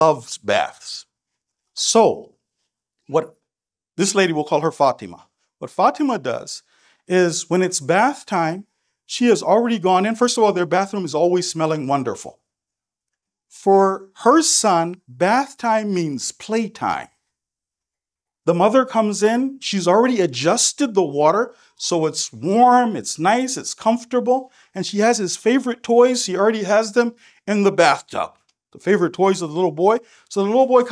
loves baths. So what this lady, will call her Fatima. What Fatima does is when it's bath time, she has already gone in. First of all, their bathroom is always smelling wonderful. For her son, bath time means playtime. The mother comes in, she's already adjusted the water so it's warm, it's nice, it's comfortable, and she has his favorite toys. She already has them in the bathtub, the favorite toys of the little boy. So the little boy